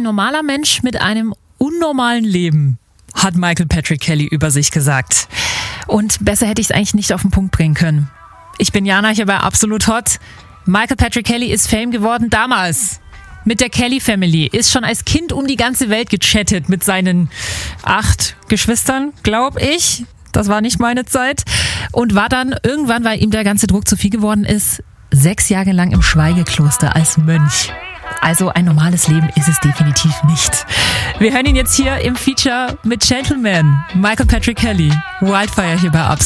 ein normaler Mensch mit einem unnormalen Leben, hat Michael Patrick Kelly über sich gesagt. Und besser hätte ich es eigentlich nicht auf den Punkt bringen können. Ich bin Jana, hier bei Absolut Hot. Michael Patrick Kelly ist Fame geworden damals. Mit der Kelly Family. Ist schon als Kind um die ganze Welt gechattet mit seinen 8 Geschwistern, glaube ich. Das war nicht meine Zeit. Und war dann irgendwann, weil ihm der ganze Druck zu viel geworden ist, 6 Jahre lang im Schweigekloster als Mönch. Also ein normales Leben ist es definitiv nicht. Wir hören ihn jetzt hier im Feature mit Gentleman. Michael Patrick Kelly. Wildfire hier bei Absolut.